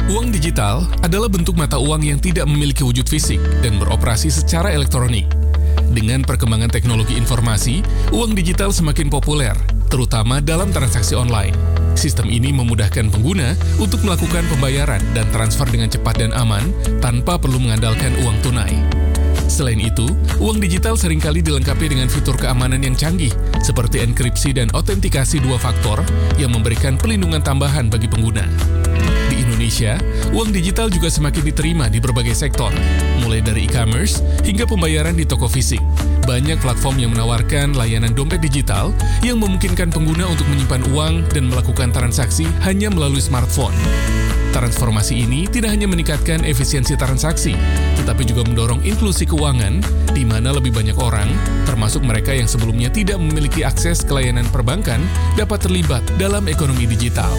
Uang digital adalah bentuk mata uang yang tidak memiliki wujud fisik dan beroperasi secara elektronik. Dengan perkembangan teknologi informasi, uang digital semakin populer, terutama dalam transaksi online. Sistem ini memudahkan pengguna untuk melakukan pembayaran dan transfer dengan cepat dan aman tanpa perlu mengandalkan uang tunai. Selain itu, uang digital seringkali dilengkapi dengan fitur keamanan yang canggih, seperti enkripsi dan autentikasi dua faktor yang memberikan pelindungan tambahan bagi pengguna. Di Indonesia, uang digital juga semakin diterima di berbagai sektor, mulai dari e-commerce hingga pembayaran di toko fisik. Banyak platform yang menawarkan layanan dompet digital yang memungkinkan pengguna untuk menyimpan uang dan melakukan transaksi hanya melalui smartphone. Transformasi ini tidak hanya meningkatkan efisiensi transaksi, tetapi juga mendorong inklusi keuangan, di mana lebih banyak orang, termasuk mereka yang sebelumnya tidak memiliki akses ke layanan perbankan, dapat terlibat dalam ekonomi digital.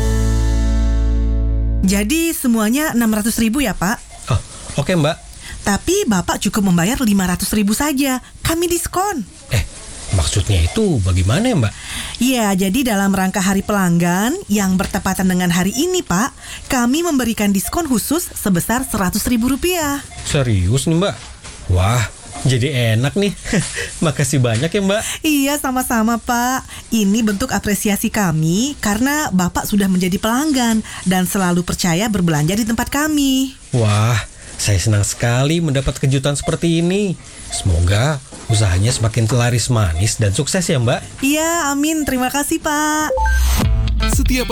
Jadi semuanya 600.000 ya, Pak? Oh, oke Mbak. Tapi Bapak cukup membayar 500.000 saja. Kami diskon. Maksudnya itu bagaimana ya Mbak? Ya, jadi dalam rangka hari pelanggan yang bertepatan dengan hari ini, Pak, kami memberikan diskon khusus sebesar Rp100.000. Serius nih Mbak? Wah, jadi enak nih. Makasih banyak ya Mbak. Iya, sama-sama Pak. Ini bentuk apresiasi kami karena Bapak sudah menjadi pelanggan dan selalu percaya berbelanja di tempat kami. Wah, saya senang sekali mendapat kejutan seperti ini. Semoga usahanya semakin laris manis dan sukses ya Mbak. Iya, amin. Terima kasih Pak. Setiap